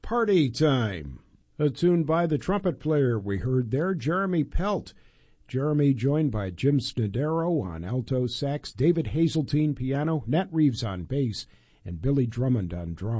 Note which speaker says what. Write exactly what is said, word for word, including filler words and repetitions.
Speaker 1: Party Time. A tune by the trumpet player we heard there, Jeremy Pelt. Jeremy joined by Jim Snodero on alto sax, David Hazeltine piano, Nat Reeves on bass, and Billy Drummond on drums.